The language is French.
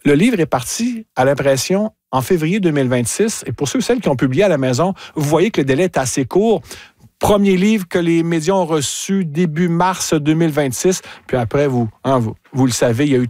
le livre est parti à l'impression en février 2026. Et pour ceux et celles qui ont publié à la maison, vous voyez que le délai est assez court. Premier livre que les médias ont reçu début mars 2026. Puis après, vous le savez, il y a eu